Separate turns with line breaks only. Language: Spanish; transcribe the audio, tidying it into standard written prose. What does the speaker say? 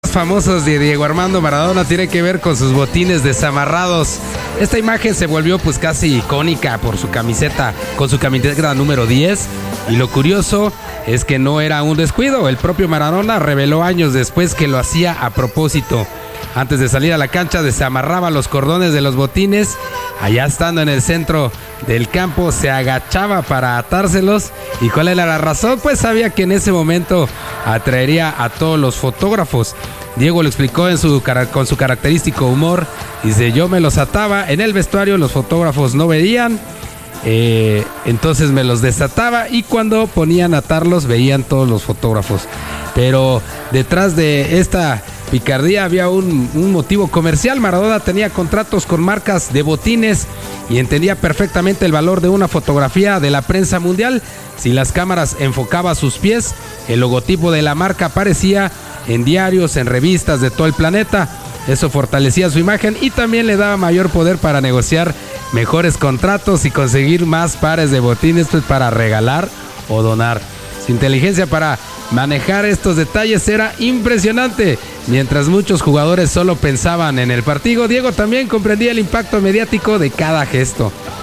famosos de Diego Armando Maradona tiene que ver con sus botines desamarrados. Esta imagen se volvió pues casi icónica por su camiseta, con su camiseta número 10. Y lo curioso es que no era un descuido. El propio Maradona reveló años después que lo hacía a propósito. Antes de salir a la cancha desamarraba los cordones de los botines. Allá estando en el centro del campo se agachaba para atárselos. ¿Y cuál era la razón? Pues sabía que en ese momento atraería a todos los fotógrafos. Diego lo explicó con su característico humor. Dice, yo me los ataba en el vestuario, los fotógrafos no veían. Entonces me los desataba y cuando ponían a atarlos veían todos los fotógrafos. Pero detrás de esta picardía había un motivo comercial. Maradona tenía contratos con marcas de botines y entendía perfectamente el valor de una fotografía de la prensa mundial. Si las cámaras enfocaban sus pies, el logotipo de la marca aparecía en diarios, en revistas de todo el planeta. Eso fortalecía su imagen y también le daba mayor poder para negociar mejores contratos y conseguir más pares de botines pues, para regalar o donar. Su inteligencia para manejar estos detalles era impresionante. Mientras muchos jugadores solo pensaban en el partido, Diego también comprendía el impacto mediático de cada gesto.